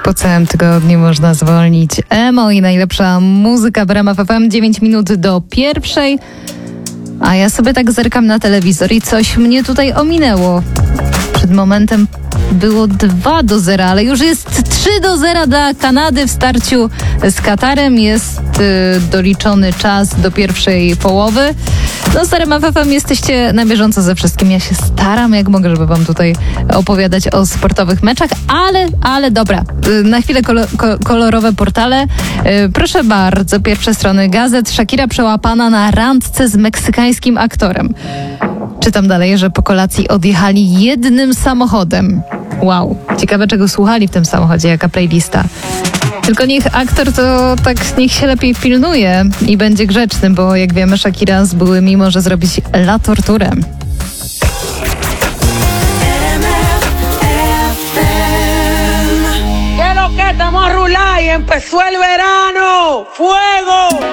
po całym tygodniu można zwolnić. Emo i najlepsza muzyka w RMF FM, 9 minut do 1:00. A ja sobie tak zerkam na telewizor i coś mnie tutaj ominęło. Przed momentem było 2-0, ale już jest 3-0 dla Kanady w starciu z Katarem. Jest doliczony czas do pierwszej połowy. No z RMF FM jesteście na bieżąco ze wszystkim. Ja się staram jak mogę, żeby wam tutaj opowiadać o sportowych meczach, ale dobra. Na chwilę kolorowe portale. Proszę bardzo, pierwsze strony gazet. Shakira przełapana na randce z meksykańskim aktorem. Czytam dalej, że po kolacji odjechali jednym samochodem. Wow, ciekawe czego słuchali w tym samochodzie, jaka playlista. Tylko niech aktor to tak niech się lepiej pilnuje i będzie grzeczny, bo jak wiemy Shakira z byłymi może zrobić la torturę. ¿Qué lo que estamos a rular y empezó el verano? ¡Fuego!